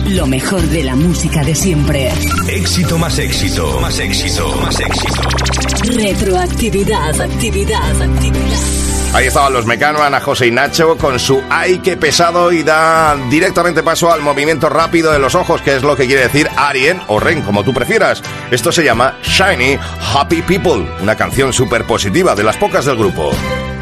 Lo mejor de la música de siempre. Éxito más éxito, más éxito, más éxito. Retroactividad, actividad. Ahí estaban los Mecano, Ana José y Nacho con su ¡ay, qué pesado! Y da directamente paso al movimiento rápido de los ojos, que es lo que quiere decir Arien o Ren, como tú prefieras. Esto se llama Shiny Happy People, una canción súper positiva, de las pocas del grupo.